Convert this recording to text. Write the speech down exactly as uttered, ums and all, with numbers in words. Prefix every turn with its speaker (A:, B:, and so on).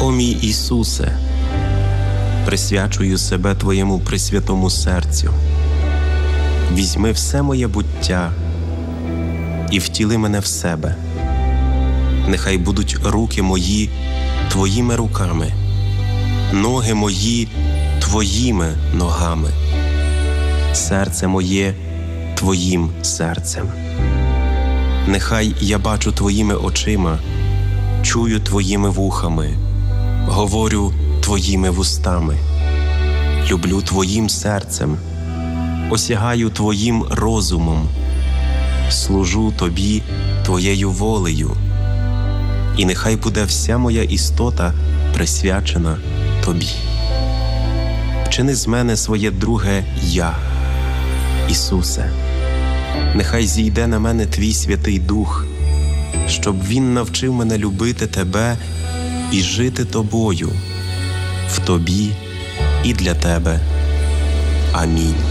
A: О мій Ісусе, присвячую себе Твоєму пресвятому серцю. Візьми все моє буття і втіли мене в себе. Нехай будуть руки мої Твоїми руками, ноги мої Твоїми ногами, серце моє Твоїм серцем. Нехай я бачу Твоїми очима, чую Твоїми вухами, говорю Твоїми вустами, люблю Твоїм серцем, осягаю Твоїм розумом, служу Тобі Твоєю волею. І нехай буде вся моя істота присвячена Тобі. Вчини з мене своє друге «Я», Ісусе. Нехай зійде на мене Твій Святий Дух, щоб Він навчив мене любити Тебе і жити Тобою, в Тобі і для Тебе. Амінь.